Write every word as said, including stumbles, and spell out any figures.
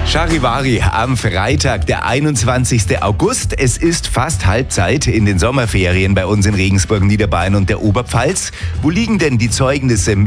Charivari am Freitag, der einundzwanzigsten August. Es ist fast Halbzeit in den Sommerferien bei uns in Regensburg, Niederbayern und der Oberpfalz. Wo liegen denn die Zeugnisse